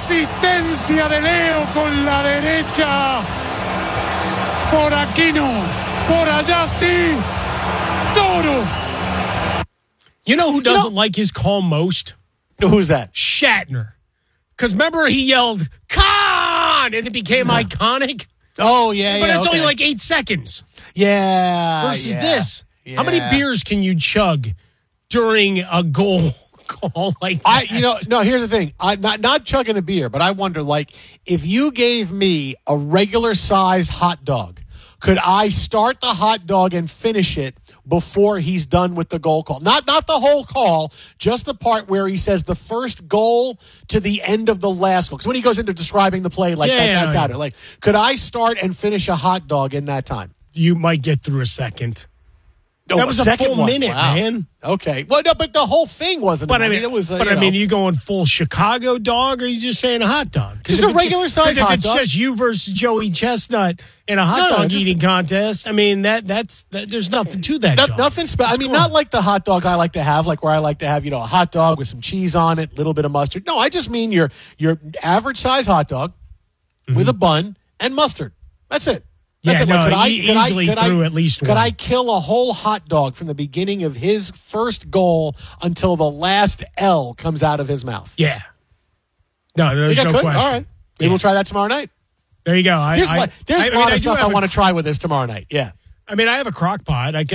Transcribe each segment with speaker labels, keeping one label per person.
Speaker 1: Asistencia de Leo con la derecha. Por aquí no. Por allá sí. Toro.
Speaker 2: You know who doesn't like his call most?
Speaker 3: Who's that?
Speaker 2: Shatner. Because remember he yelled, Khan! And it became iconic.
Speaker 3: Oh, yeah,
Speaker 2: But it's
Speaker 3: okay.
Speaker 2: only like 8 seconds.
Speaker 3: Yeah.
Speaker 2: Versus
Speaker 3: yeah.
Speaker 2: this.
Speaker 3: Yeah.
Speaker 2: How many beers can you chug during a goal call like that?
Speaker 3: No, here's the thing. Not chugging a beer, but I wonder, like, if you gave me a regular size hot dog, could I start the hot dog and finish it before he's done with the goal call? Not the whole call, just the part where he says the first goal to the end of the last goal. Because when he goes into describing the play, that's out of it. Like, could I start and finish a hot dog in that time?
Speaker 2: You might get through a second.
Speaker 3: No,
Speaker 2: That was a full minute, man.
Speaker 3: Okay. Well, no, but the whole thing wasn't.
Speaker 2: But I mean,
Speaker 3: it was.
Speaker 2: You going full Chicago dog, or are you just saying a hot dog?
Speaker 3: Just a regular size hot dog.
Speaker 2: If it's just you versus Joey Chestnut in a hot dog eating contest, I mean that's there's nothing to that.
Speaker 3: Nothing special. I mean, not like the hot dog I like to have, like where I like to have a hot dog with some cheese on it, a little bit of mustard. No, I just mean your average size hot dog with a bun and mustard. That's it. That's it.
Speaker 2: Through at least one.
Speaker 3: Could I kill a whole hot dog from the beginning of his first goal until the last L comes out of his mouth?
Speaker 2: Yeah. No, there's no question.
Speaker 3: All right. Maybe we'll try that tomorrow night.
Speaker 2: There you go.
Speaker 3: There's a lot of stuff I want to try with this tomorrow night. Yeah.
Speaker 2: I mean, I have a crock pot. We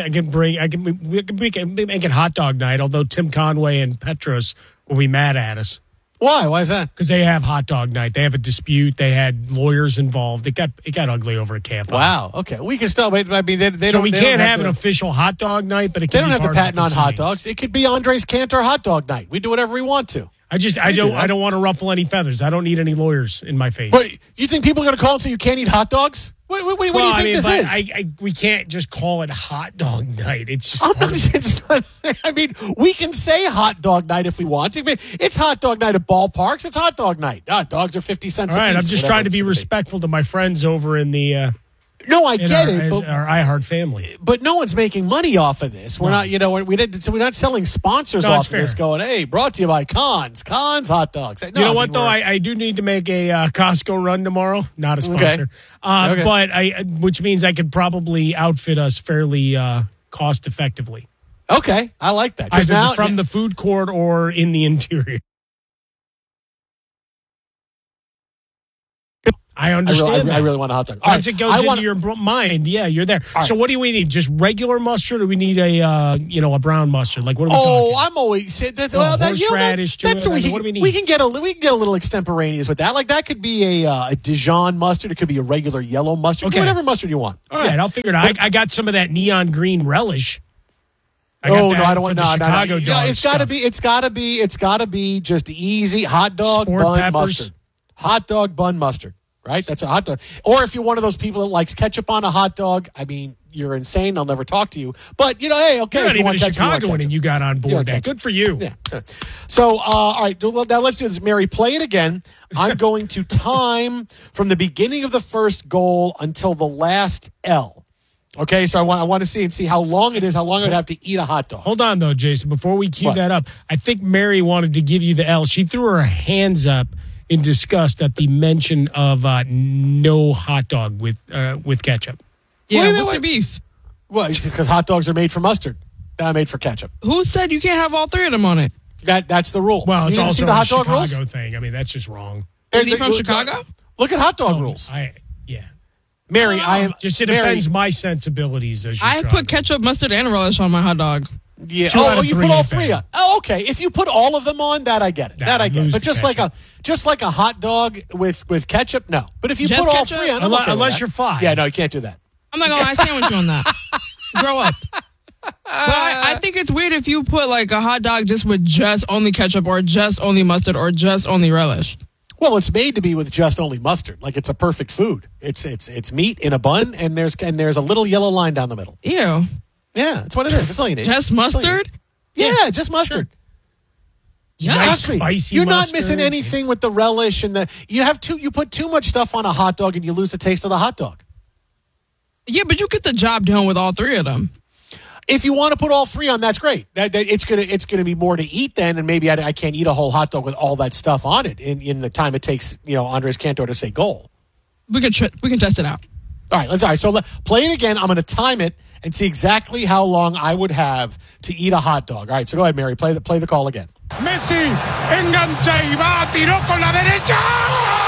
Speaker 2: can make it hot dog night, although Tim Conway and Petros will be mad at us.
Speaker 3: Why? Why is that?
Speaker 2: Because they have hot dog night. They have a dispute. They had lawyers involved. It got ugly over a campfire.
Speaker 3: Wow. Okay. We can still wait. I mean,
Speaker 2: we can't have an official hot dog night, but
Speaker 3: they don't have the patent on hot dogs. It could be Andres Cantor hot dog night. We do whatever we want to.
Speaker 2: I don't want to ruffle any feathers. I don't need any lawyers in my face.
Speaker 3: But you think people are going to call and say you can't eat hot dogs? What do you think this is?
Speaker 2: We can't just call it hot dog night. It's just.
Speaker 3: I mean, we can say hot dog night if we want to. It's hot dog night at ballparks. It's hot dog night. Hot dogs are 50 cents.
Speaker 2: All right,
Speaker 3: a piece.
Speaker 2: I'm just trying to be respectful to my friends over in the.
Speaker 3: No, I get it.
Speaker 2: Our iHeart family.
Speaker 3: But no one's making money off of this. We're not, we're not selling sponsors off of this going, hey, brought to you by Conn's hot dogs. No,
Speaker 2: you know what, though? I do need to make a Costco run tomorrow. Not a sponsor. Okay. But which means I could probably outfit us fairly cost effectively.
Speaker 3: Okay. I like that.
Speaker 2: Either from the food court or in the interior. I understand.
Speaker 3: I really want a hot dog.
Speaker 2: Once it goes into your mind, yeah, you're there. Right. So what do we need? Just regular mustard, or we need a brown mustard? Like what are we talking?
Speaker 3: I'm always
Speaker 2: horseradish.
Speaker 3: That's what do we need? We can get a little extemporaneous with that. Like that could be a Dijon mustard. It could be a regular yellow mustard. Okay. Whatever mustard you want.
Speaker 2: All right, I'll figure it out. I got some of that neon green relish.
Speaker 3: I don't want Chicago dog. It's got to be just easy hot dog bun mustard. Hot dog bun mustard. Right? That's a hot dog. Or if you're one of those people that likes ketchup on a hot dog, I mean, you're insane. I'll never talk to you. But, hey, okay.
Speaker 2: You're not even a Chicagoan and you got on board that. Good for you.
Speaker 3: Yeah. So, all right. Now let's do this. Mary, play it again. I'm going to time from the beginning of the first goal until the last L. Okay, so I want to see how long it is, how long I'd have to eat a hot dog.
Speaker 2: Hold on, though, Jason. Before we cue that up, I think Mary wanted to give you the L. She threw her hands up in disgust at the mention of no hot dog with ketchup.
Speaker 4: Yeah, what's the beef?
Speaker 3: Well, it's because hot dogs are made for mustard. They're not made for ketchup.
Speaker 4: Who said you can't have all three of them on it?
Speaker 3: That's the rule.
Speaker 2: Well, it's
Speaker 3: you
Speaker 2: also
Speaker 3: see the hot
Speaker 2: a
Speaker 3: dog
Speaker 2: Chicago
Speaker 3: rules?
Speaker 2: thing. I mean, that's just wrong.
Speaker 4: Is he from Chicago?
Speaker 3: Look at hot dog rules. Mary, it
Speaker 2: depends my sensibilities.
Speaker 4: I put ketchup, mustard, and relish on my hot dog.
Speaker 3: Yeah. You put all three on. Oh, okay. If you put all of them on, that I get it. That I get it. But just like a hot dog with ketchup, no. But if you put all three on,
Speaker 2: unless you're 5.
Speaker 3: Yeah, no, you can't do that.
Speaker 4: I'm not gonna lie, I stand with you on that. Grow up. But I think it's weird if you put like a hot dog just with just only ketchup or just only mustard or just only relish.
Speaker 3: Well, it's made to be with just only mustard. Like it's a perfect food. It's meat in a bun, and there's a little yellow line down the middle.
Speaker 4: Ew.
Speaker 3: Yeah, that's what it is. That's all you need.
Speaker 4: Just mustard?
Speaker 3: Yeah, just mustard.
Speaker 2: Sure. Yeah, nice spicy.
Speaker 3: You're
Speaker 2: mustard.
Speaker 3: Not missing anything with the relish and you put too much stuff on a hot dog and you lose the taste of the hot dog.
Speaker 4: Yeah, but you get the job done with all three of them.
Speaker 3: If you want to put all three on, that's great. It's gonna be more to eat then, and maybe I can't eat a whole hot dog with all that stuff on it in the time it takes Andres Cantor to say goal.
Speaker 4: We can test it out.
Speaker 3: All right. So play it again. I'm going to time it and see exactly how long I would have to eat a hot dog. All right. So go ahead, Mary. Play the call again.
Speaker 1: Messi engancha y va, tiró con la derecha.